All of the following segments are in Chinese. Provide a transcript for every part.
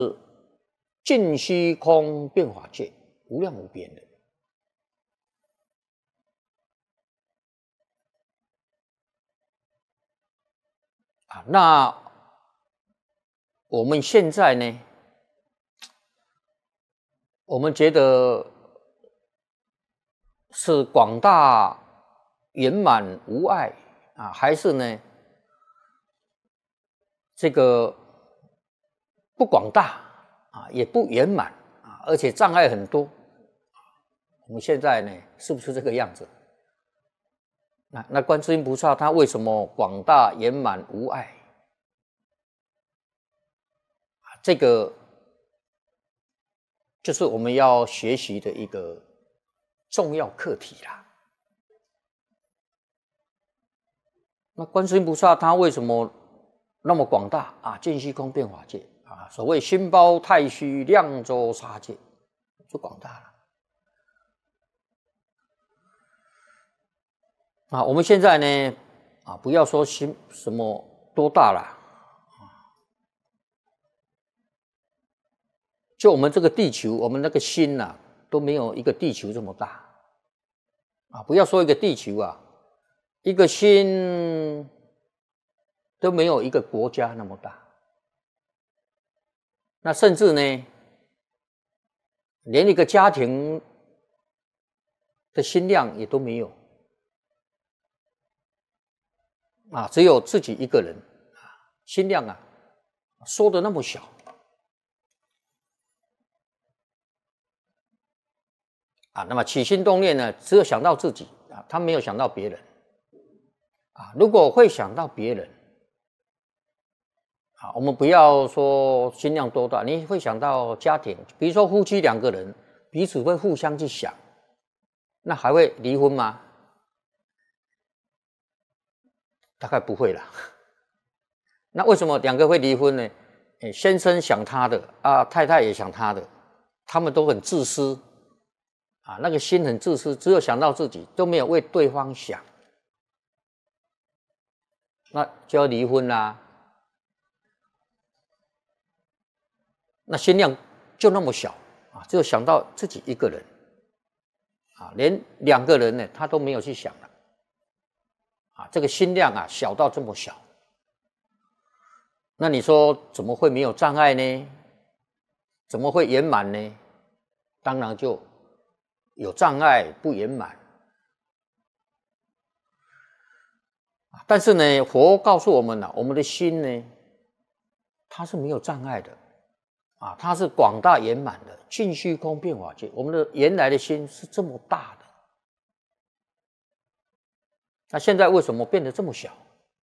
尽虚空变法界，无量无边的。那我们现在呢？我们觉得是广大圆满无碍还是呢这个不广大也不圆满而且障碍很多？我们现在呢是不是这个样子？那观世音菩萨他为什么广大圆满无碍？这个就是我们要学习的一个重要课题啦。那观世音菩萨他为什么那么广大尽虚空变法界所谓心包太虚，量周沙界，就广大了。我们现在呢不要说心什么多大了就我们这个地球，我们那个心都没有一个地球这么大不要说一个地球一个心都没有一个国家那么大。那甚至呢连一个家庭的心量也都没有只有自己一个人心量缩得那么小那么起心动念呢只有想到自己他没有想到别人如果会想到别人我们不要说心量多大，你会想到家庭，比如说夫妻两个人彼此会互相去想，那还会离婚吗？大概不会啦。那为什么两个会离婚呢？先生想他的太太也想他的，他们都很自私那个心很自私，只有想到自己，都没有为对方想，那就要离婚啦。那心量就那么小只有想到自己一个人连两个人呢他都没有去想了这个心量小到这么小，那你说怎么会没有障碍呢？怎么会圆满呢？当然就有障碍不圆满但是呢佛告诉我们我们的心呢它是没有障碍的它是广大圆满的，尽虚空变法界。我们的原来的心是这么大的，那现在为什么变得这么小？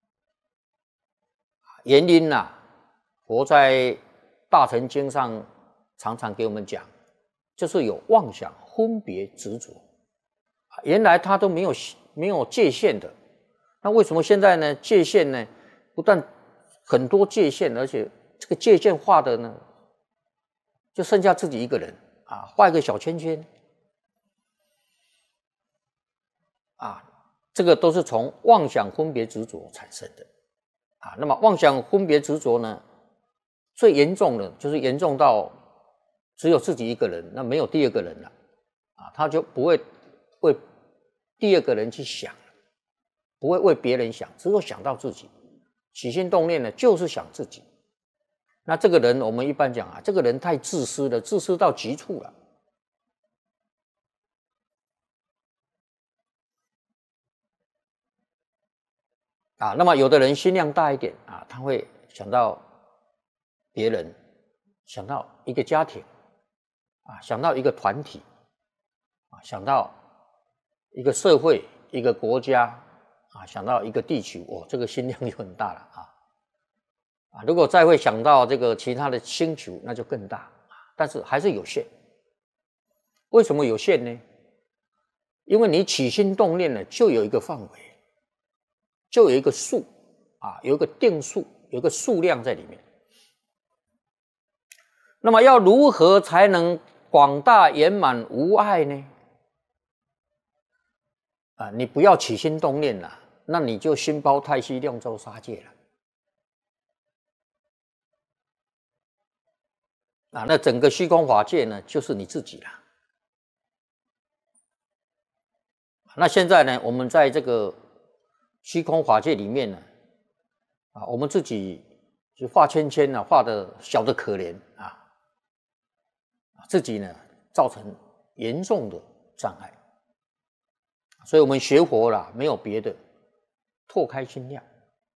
原因佛在大乘经上常常给我们讲，就是有妄想分别执着原来它都没有界限的，那为什么现在呢界限呢不但很多界限，而且这个界限画的呢就剩下自己一个人画一个小圈圈这个都是从妄想分别执着产生的那么妄想分别执着呢最严重的就是严重到只有自己一个人，那没有第二个人了他就不会为第二个人去想，不会为别人想，只有想到自己，起心动念呢就是想自己。那这个人我们一般讲这个人太自私了，自私到极处了那么有的人心量大一点他会想到别人，想到一个家庭想到一个团体想到一个社会，一个国家想到一个地球这个心量就很大了如果再会想到这个其他的星球，那就更大但是还是有限。为什么有限呢？因为你起心动念呢就有一个范围，就有一个数有一个定数，有一个数量在里面。那么要如何才能广大圆满无碍呢？你不要起心动念了，那你就心包太虚，量周沙界了啊，那整个虚空法界呢，就是你自己啦。那现在呢，我们在这个虚空法界里面呢，啊，我们自己就画圈圈呢，画的小的可怜啊，自己呢造成严重的障碍。所以我们学佛啦，没有别的，拓开心量。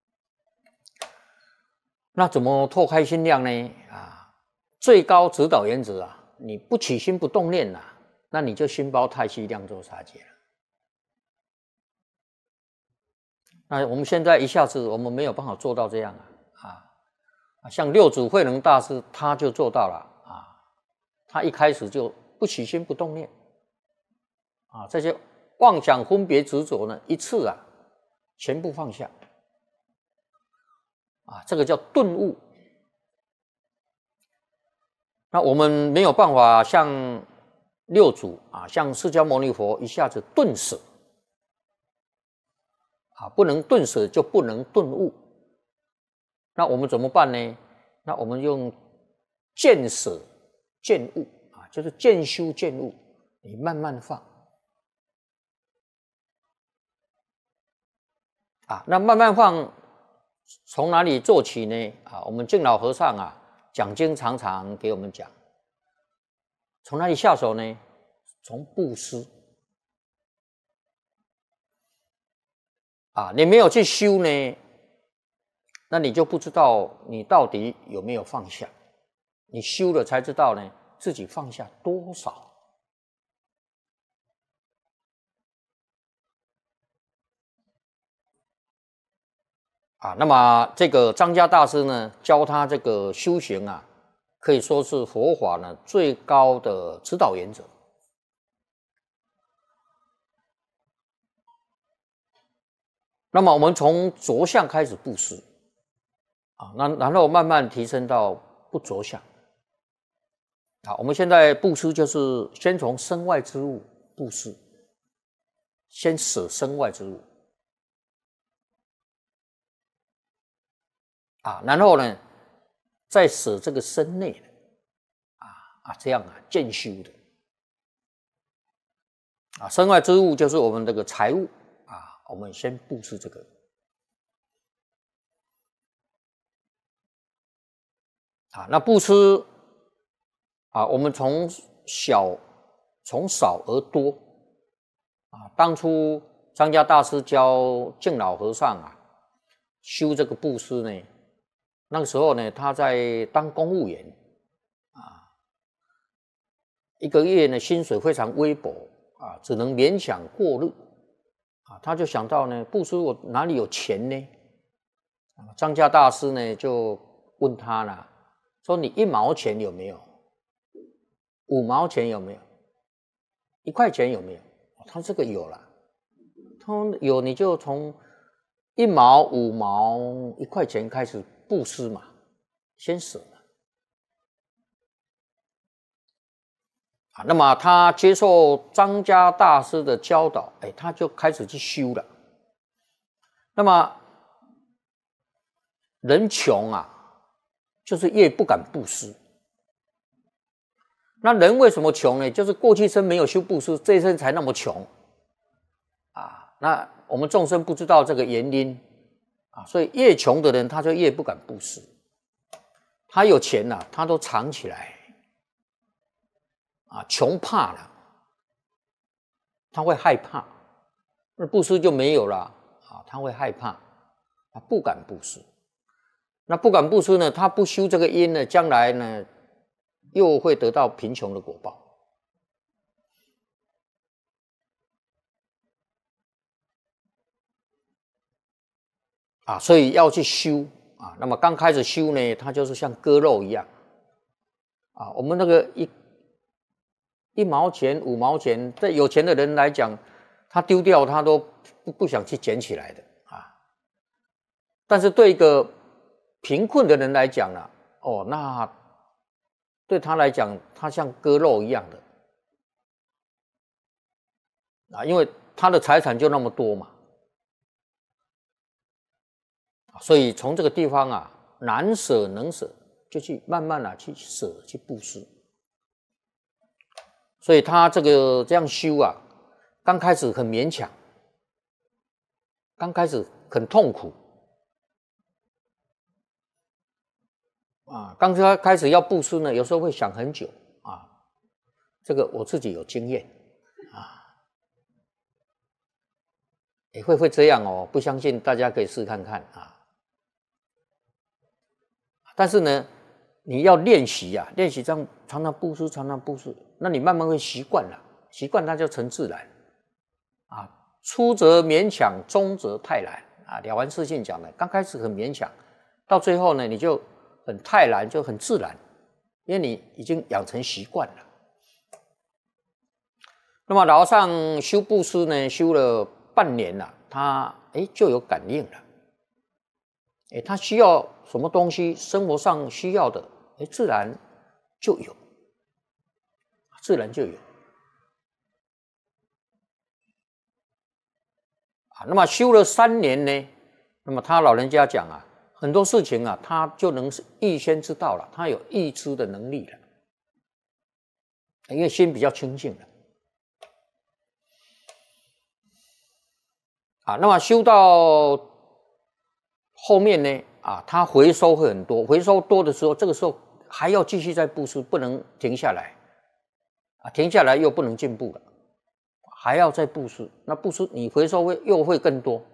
那怎么拓开心量呢？啊，最高指导原则啊，你不起心不动念呐，那你就心包太虚，量作杀戒了。那我们现在一下子我们没有办法做到这样像六祖慧能大师他就做到了啊，他一开始就不起心不动念啊，这些妄想分别执着呢，一次啊全部放下啊，这个叫顿悟。那我们没有办法像六祖啊，像释迦牟尼佛一下子顿舍啊，不能顿舍就不能顿悟。那我们怎么办呢？那我们用渐舍渐悟啊，就是渐修渐悟，你慢慢放啊。那慢慢放，从哪里做起呢？啊，我们净老和尚啊讲经常常给我们讲，从哪里下手呢？从布施啊，你没有去修呢，那你就不知道你到底有没有放下。你修了才知道呢，自己放下多少。啊，那么这个张家大师呢，教他这个修行啊，可以说是佛法呢最高的指导原则。那么我们从着相开始布施啊，然后慢慢提升到不着相。啊，我们现在布施就是先从身外之物布施，先舍身外之物啊，然后呢，再舍这个身内的这样渐修的啊，身外之物就是我们这个财物啊，我们先布施这个啊，那布施啊，我们从少而多啊。当初张家大师教净老和尚啊修这个布施呢，那个时候呢，他在当公务员啊，一个月呢薪水非常微薄啊，只能勉强过日啊。他就想到呢，布施我哪里有钱呢？张家大师呢就问他了，说你1毛钱有没有？5毛钱有没有？1块钱有没有？他这个有了，他有你就从1毛、5毛、1块钱开始布施嘛，先舍嘛。啊，那么他接受张家大师的教导，他就开始去修了。那么人穷啊，就是越不敢布施。那人为什么穷呢？就是过去生没有修布施，这一生才那么穷啊。那我们众生不知道这个原因啊，所以越穷的人他就越不敢布施。他有钱啊，他都藏起来啊，穷怕了，他会害怕，那布施就没有了啊，他会害怕，他不敢布施。那不敢布施呢，他不修这个因呢，将来呢又会得到贫穷的果报啊，所以要去修啊。那么刚开始修呢，它就是像割肉一样啊。我们那个一毛钱、5毛钱，对有钱的人来讲，他丢掉他都不想去捡起来的啊。但是对一个贫困的人来讲呢，那对他来讲，他像割肉一样的啊，因为他的财产就那么多嘛，所以从这个地方啊，难舍能舍， 就去慢慢去舍去布施。所以他这样修啊，刚开始很勉强，刚开始很痛苦啊。刚开始要布施呢，有时候会想很久啊。这个我自己有经验啊，也会这样哦。不相信大家可以试看看啊。但是呢，你要练习啊，练习这样常常布施，常常布施，那你慢慢会习惯了，习惯它就成自然啊。初则勉强，中则泰然啊。了凡四训讲的，刚开始很勉强，到最后呢，你就很泰然，就很自然，因为你已经养成习惯了。那么老和尚修布施呢，修了半年了，他就有感应了。他需要什么东西，生活上需要的，自然就有，自然就有。那么修了3年呢，那么他老人家讲啊，很多事情啊，他就能预先知道了，他有预知的能力了，因为心比较清净了。那么修到后面呢，他回收会很多，回收多的时候，这个时候还要继续再布施，不能停下来，停下来又不能进步了，还要再布施。那布施你回收又会更多，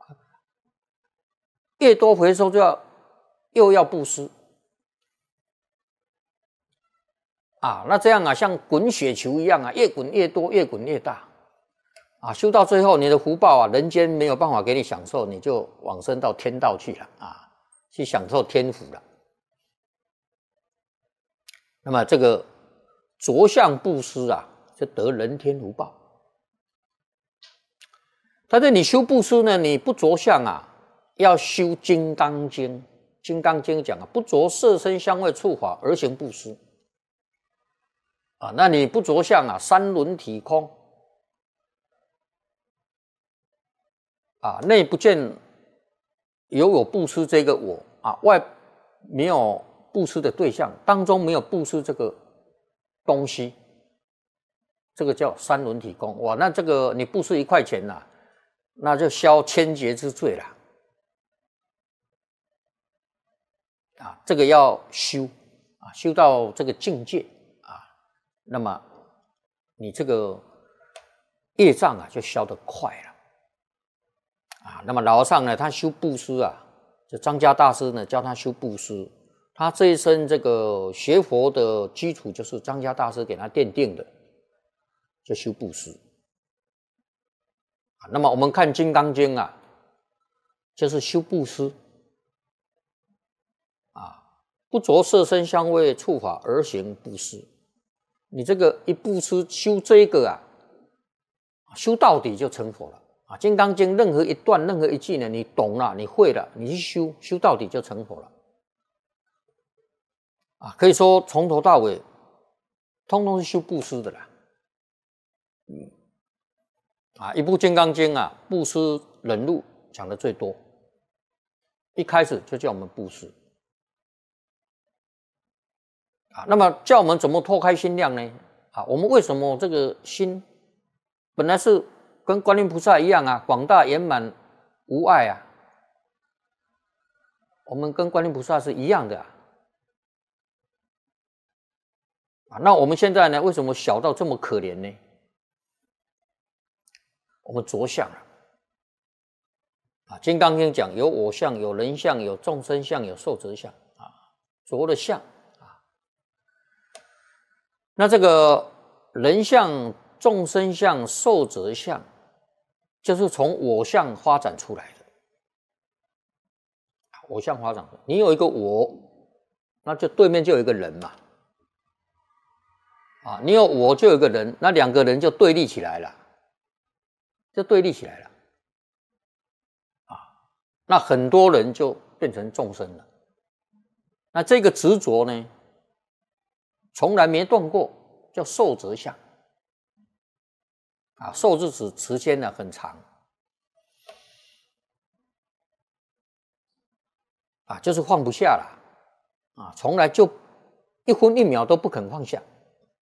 越多回收又要布施那这样像滚雪球一样越滚越多，越滚越大修到最后，你的福报人间没有办法给你享受，你就往生到天道去了去享受天福了。那么这个着相布施就得人天福报。但是你修布施呢，你不着相要修金刚经。金刚经讲不着色身香味触法而行布施那你不着相三轮体空内不见有布施这个我外没有布施的对象，当中没有布施这个东西，这个叫三轮体空。哇，那这个你布施1块钱那就消千劫之罪了这个要修修到这个境界那么你这个业障就消得快了那么老和尚呢，他修布施就张家大师呢教他修布施，他这一生这个学佛的基础就是张家大师给他奠定的，就修布施那么我们看《金刚经》就是修布施不着色身香味触法而行布施。你这个一布施修这个修到底就成佛了金刚经任何一段任何一句呢，你懂了你会了，你去修到底就成佛了可以说从头到尾通通是修布施的啦一部金刚经布施忍辱讲的最多，一开始就叫我们布施那么叫我们怎么拓开心量呢我们为什么这个心本来是跟观音菩萨一样广大圆满无碍我们跟观音菩萨是一样的那我们现在呢，为什么小到这么可怜呢？我们着相了金刚经讲有我相，有人相，有众生相，有寿者相着了相那这个人相、众生相、寿者相就是从我相发展出来的我相发展，你有一个我，那就对面就有一个人嘛你有我就有一个人，那2个人就对立起来了，那很多人就变成众生了。那这个执着呢，从来没断过，叫寿者相寿是指时间呢很长就是放不下了从来就1分1秒都不肯放下。